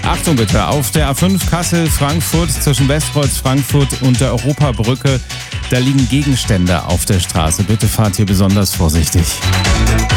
Achtung bitte, auf der A5 Kassel-Frankfurt zwischen Westkreuz-Frankfurt und der Europabrücke, da liegen Gegenstände auf der Straße. Bitte fahrt hier besonders vorsichtig.